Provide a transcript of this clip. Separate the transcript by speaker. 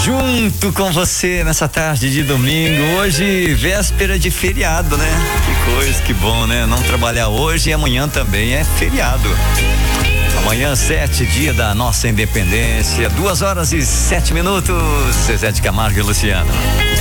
Speaker 1: Junto com você nessa tarde de domingo, hoje véspera de feriado, né? Que coisa, que bom, né? Não trabalhar hoje e amanhã também é feriado. Amanhã 7, dia da nossa independência, 2 horas e 7 minutos. Zezé de Camargo e Luciano.